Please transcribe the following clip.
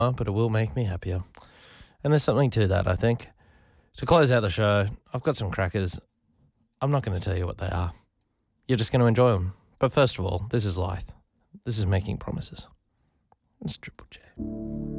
but it will make me happier. And there's something to that, I think. To close out the show, I've got some crackers. I'm not going to tell you what they are. You're just going to enjoy them. But first of all, this is Lyth. This is Making Promises. It's Triple J.